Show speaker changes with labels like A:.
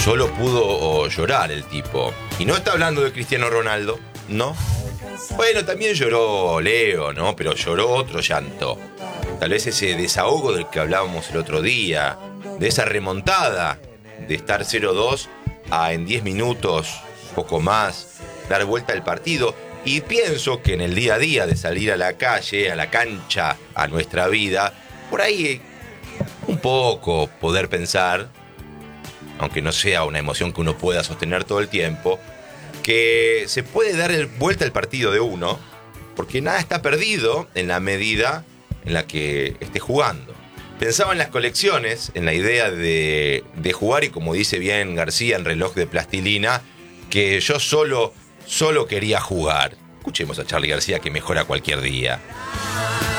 A: solo pudo llorar el tipo. Y no está hablando de Cristiano Ronaldo, ¿no? Bueno, también lloró Leo, ¿no? Pero lloró otro llanto. Tal vez ese desahogo del que hablábamos el otro día, de esa remontada, de estar 0-2 a en 10 minutos, poco más, dar vuelta al partido. Y pienso que en el día a día de salir a la calle, a la cancha, a nuestra vida, por ahí un poco poder pensar, aunque no sea una emoción que uno pueda sostener todo el tiempo, que se puede dar vuelta al partido de uno, porque nada está perdido en la medida en la que esté jugando. Pensaba en las colecciones, en la idea de jugar, y como dice bien García en Reloj de Plastilina, que yo solo quería jugar. Escuchemos a Charly García, que mejora cualquier día.